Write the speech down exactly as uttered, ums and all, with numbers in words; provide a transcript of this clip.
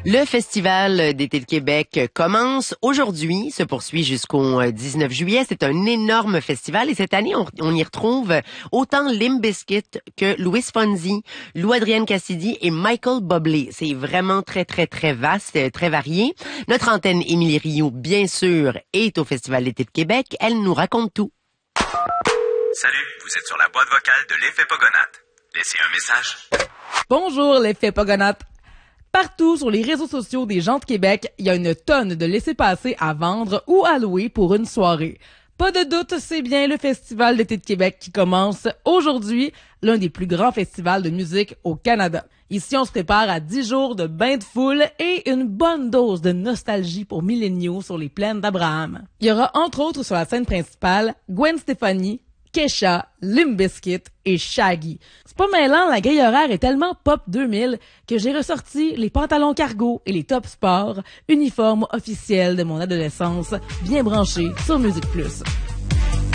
Le Festival d'été de Québec commence aujourd'hui, se poursuit jusqu'au dix-neuf juillet. C'est un énorme festival et cette année, on, on y retrouve autant Limp Bizkit que Louis Fonzi, Lou Adrienne Cassidy et Michael Bublé. C'est vraiment très, très, très vaste, très varié. Notre antenne Émilie Rioux, bien sûr, est au Festival d'été de Québec. Elle nous raconte tout. Salut, vous êtes sur la boîte vocale de l'Effet Pogonatte. Laissez un message. Bonjour l'Effet Pogonatte. Partout sur les réseaux sociaux des gens de Québec, il y a une tonne de laissez-passer à vendre ou à louer pour une soirée. Pas de doute, c'est bien le Festival d'été de Québec qui commence aujourd'hui, l'un des plus grands festivals de musique au Canada. Ici, on se prépare à dix jours de bain de foule et une bonne dose de nostalgie pour milléniaux sur les plaines d'Abraham. Il y aura entre autres sur la scène principale Gwen Stefani, Kesha, Limp Bizkit et Shaggy. C'est pas mêlant, la grille horaire est tellement pop deux mille que j'ai ressorti les pantalons cargo et les top sport, uniformes officiels de mon adolescence, bien branchés sur Musique Plus.